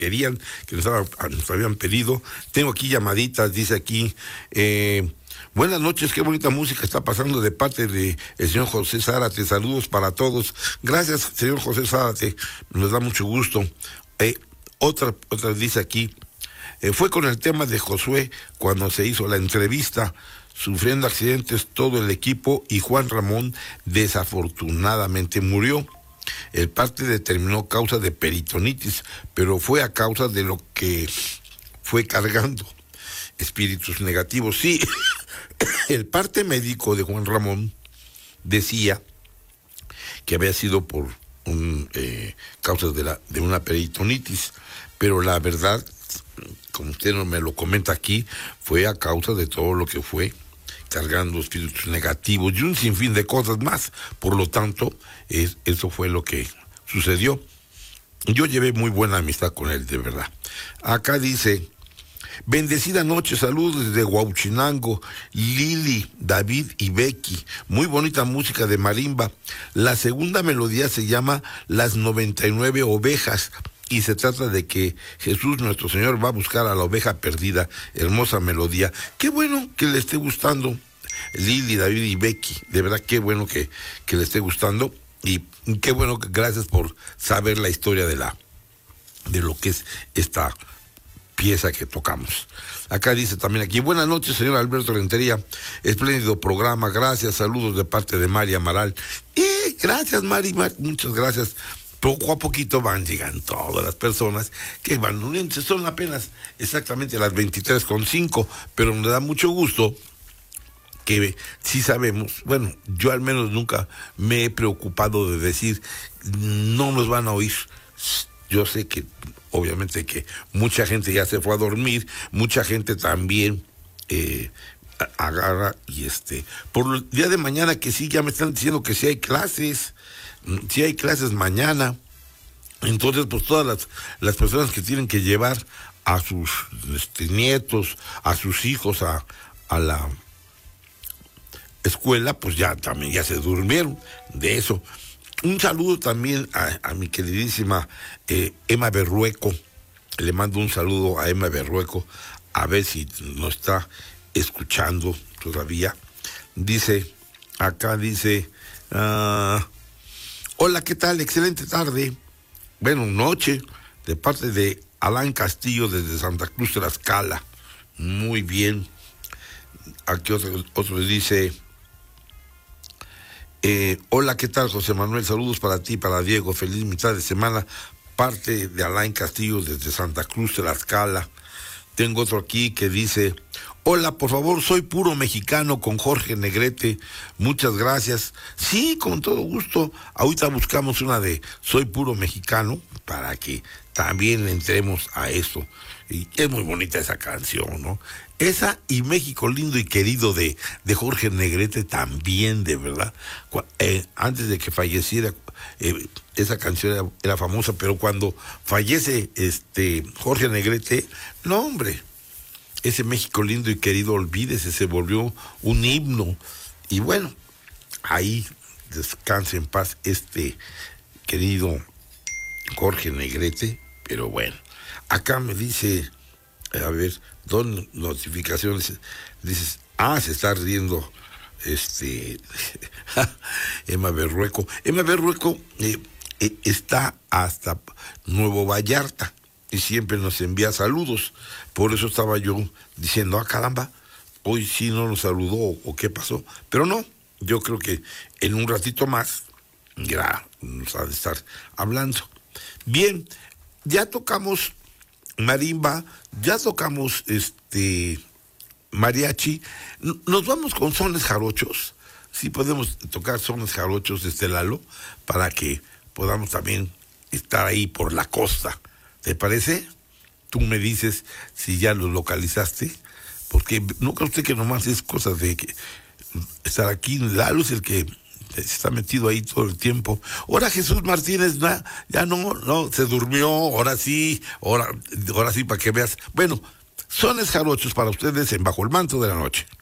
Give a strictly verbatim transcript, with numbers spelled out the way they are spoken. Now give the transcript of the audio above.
querían, que nos, nos habían pedido. Tengo aquí llamaditas, dice aquí, eh, buenas noches, qué bonita música está pasando de parte del señor José Zárate, saludos para todos. Gracias, señor José Zárate, nos da mucho gusto. Eh, otra, otra dice aquí, eh, fue con el tema de Josué cuando se hizo la entrevista, sufriendo accidentes todo el equipo y Juan Ramón desafortunadamente murió. El parte determinó causa de peritonitis, pero fue a causa de lo que fue cargando, espíritus negativos. Sí, el parte médico de Juan Ramón decía que había sido por un, eh, causas de, la, de una peritonitis, pero la verdad, como usted no me lo comenta aquí, fue a causa de todo lo que fue cargando espíritus negativos y un sinfín de cosas más. Por lo tanto, es, eso fue lo que sucedió. Yo llevé muy buena amistad con él, de verdad. Acá dice, bendecida noche, saludos desde Huauchinango, Lili, David y Becky. Muy bonita música de marimba. La segunda melodía se llama Las noventa y nueve ovejas. Y se trata de que Jesús nuestro Señor va a buscar a la oveja perdida. Hermosa melodía. Qué bueno que le esté gustando, Lili, David y Becky. De verdad, qué bueno que, que le esté gustando. Y qué bueno que gracias por saber la historia de la de lo que es esta pieza que tocamos. Acá dice también aquí, buenas noches, señor Alberto Rentería. Espléndido programa, gracias, saludos de parte de Mari Amaral. Y gracias, Mari, Mari, muchas gracias. Poco a poquito van llegando todas las personas que van uniéndose. Son apenas exactamente las veintitrés con cinco, pero me da mucho gusto que sí sabemos, bueno, yo al menos nunca me he preocupado de decir, no nos van a oír. Yo sé que, obviamente, que mucha gente ya se fue a dormir, mucha gente también eh, agarra y este, por el día de mañana que sí, ya me están diciendo que sí hay clases, si hay clases mañana, entonces pues todas las, las personas que tienen que llevar a sus este, nietos, a sus hijos a, a la escuela, pues ya también ya se durmieron de eso. Un saludo también a, a mi queridísima eh, Emma Berrueco, le mando un saludo a Emma Berrueco, a ver si nos está escuchando todavía. Dice, acá dice... Uh, hola, ¿qué tal? Excelente tarde. Bueno, noche, de parte de Alain Castillo desde Santa Cruz de la Escala. Muy bien. Aquí otro, otro dice, eh, hola, ¿qué tal, José Manuel? Saludos para ti, para Diego. Feliz mitad de semana. Parte de Alain Castillo desde Santa Cruz de la Escala. Tengo otro aquí que dice, hola, por favor, soy puro mexicano con Jorge Negrete, muchas gracias. Sí, con todo gusto. Ahorita buscamos una de Soy puro mexicano para que también entremos a eso. Y es muy bonita esa canción, ¿no? Esa y México lindo y querido de, de Jorge Negrete también, de verdad. Eh, antes de que falleciera, eh, esa canción era, era famosa, pero cuando fallece este Jorge Negrete, no, hombre, ese México lindo y querido, olvídese, se volvió un himno. Y bueno, ahí descanse en paz este querido Jorge Negrete. Pero bueno, acá me dice, a ver, dos notificaciones. Dices, ah, se está riendo este Emma Berrueco. Emma Berrueco eh, eh, está hasta Nuevo Vallarta y siempre nos envía saludos. Por eso estaba yo diciendo, ah, caramba, hoy sí no nos saludó o qué pasó. Pero no, yo creo que en un ratito más ya nos ha de estar hablando. Bien, ya tocamos marimba, ya tocamos este mariachi. Nos vamos con sones jarochos. Sí podemos tocar sones jarochos, este Lalo, para que podamos también estar ahí por la costa. ¿Te parece? Tú me dices si ya lo localizaste, porque no creo usted que nomás es cosa de que estar aquí. Lalo es el que está metido ahí todo el tiempo. Ahora Jesús Martínez na, ya no, no, se durmió, ahora sí, ahora, ahora sí para que veas. Bueno, sones jarochos para ustedes en Bajo el Manto de la Noche.